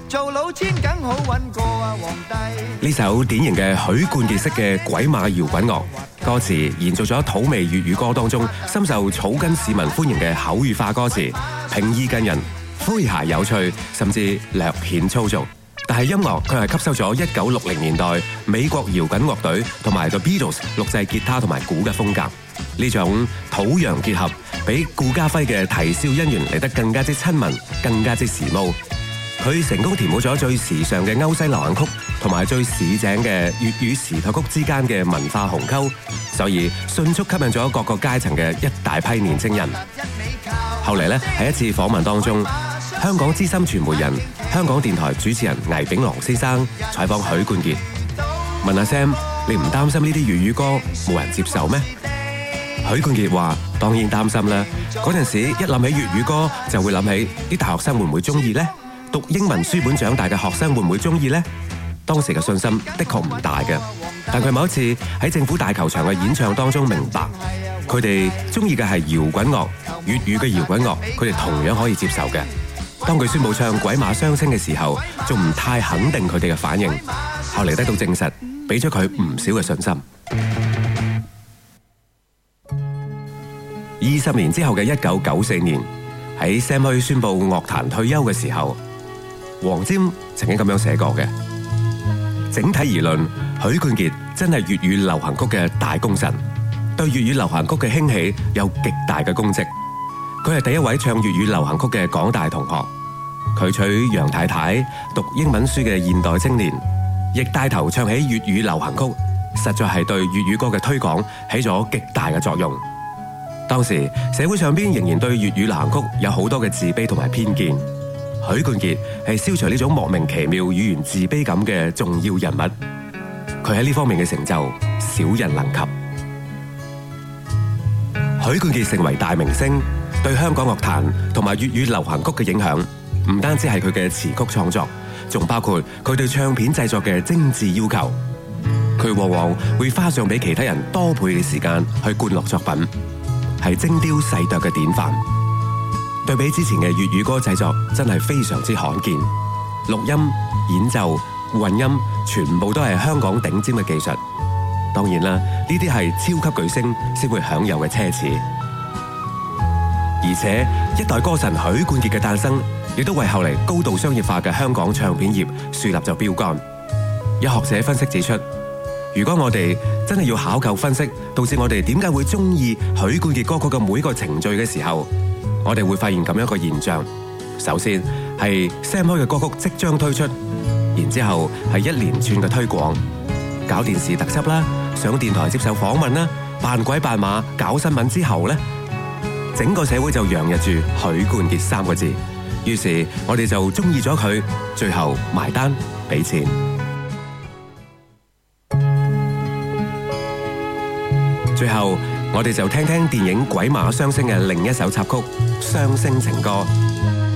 做老千梗好揾過啊皇帝。 呢首典型嘅許冠傑式嘅鬼馬搖滾樂，歌詞延續咗土味粵語歌當中深受草根市民歡迎嘅口語化歌詞，平易近人、詼諧有趣，甚至略顯粗俗。但係音樂佢係吸收咗1960年代美國搖滾樂隊同埋 The Beatles 錄製吉他同埋鼓嘅風格，呢種土洋結合，比顧嘉輝嘅啼笑姻緣嚟得更加之親民，更加之時髦。佢成功填補咗最時尚嘅歐西流行曲同埋最市井嘅粵語時代曲之間嘅文化鴻溝，所以迅速吸引咗各個階層嘅一大批年青人。後嚟咧喺一次訪問當中，香港資深傳媒人、香港電台主持人倪炳郎先生採訪許冠傑，問阿 Sam：你唔擔心呢啲粵語歌冇人接受咩？許冠傑話：當然擔心啦！嗰陣時一諗起粵語歌，就會諗起啲大學生會唔會中意呢？讀英文書本長大嘅學生會唔會中意呢？當時嘅信心的確唔大嘅，但佢某一次喺政府大球場嘅演唱當中明白，佢哋中意嘅係搖滾樂，粵語嘅搖滾樂，佢哋同樣可以接受嘅。當佢宣布唱《鬼馬雙星》嘅時候，仲唔太肯定佢哋嘅反應，後嚟得到證實，俾咗佢唔少嘅信心。20年之後嘅1994年，喺 Sam 許宣布樂壇退休嘅時候，黃霑曾經咁樣寫過嘅：整體而論，許冠傑真係粵語流行曲嘅大功臣，對粵語流行曲嘅興起有極大嘅功績。佢係第一位唱粵語流行曲嘅港大同學，佢娶楊太太，讀英文書嘅現代青年，亦帶頭唱起粵語流行曲，實在係對粵語歌嘅推廣起咗極大嘅作用。當時社會上邊仍然對粵語流行曲有好多嘅自卑同埋偏見，許冠傑係消除呢種莫名其妙語言自卑感嘅重要人物。佢喺呢方面嘅成就少人能及。許冠傑成為大明星，對香港樂壇同埋粵語流行曲嘅影響，唔單止係佢嘅詞曲創作，仲包括佢對唱片製作嘅精緻要求。佢往往會花上比其他人多倍嘅時間去灌錄作品，係精雕細琢嘅典範。對比之前嘅粵語歌製作，真係非常之罕見。錄音、演奏、混音，全部都係香港頂尖嘅技術。當然啦，呢啲係超級巨星先會享有嘅奢侈。而且一代歌神許冠傑嘅誕生，亦都為後嚟高度商業化嘅香港唱片業樹立咗標杆。有學者分析指出，如果我哋真係要考究分析導致我哋點解會中意許冠傑歌曲嘅每一個程序嘅時候，我哋會發現咁樣一個現象。首先係 Sam 許嘅歌曲即將推出，然之後係一連串嘅推廣，搞電視特輯啦，上電台接受訪問啦，扮鬼扮馬搞新聞之後呢，整個社會就洋溢住許冠傑3個字，於是我哋就中意咗佢，最後埋單俾錢。最後我哋就聽聽電影《鬼馬雙星》嘅另一首插曲《雙星情歌》。